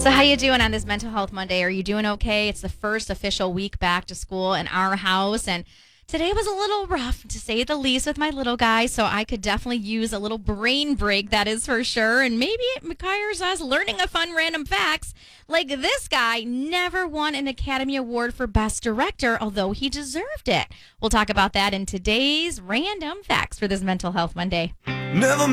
So how you doing on this Mental Health Monday? Are you doing okay? It's the first official week back to school in our house, and today was a little rough, to say the least, with my little guy, so I could definitely use a little brain break, that is for sure, and maybe it requires us learning a fun random facts, like this guy never won an Academy Award for Best Director, although he deserved it. We'll talk about that in today's Random Facts for this Mental Health Monday. Never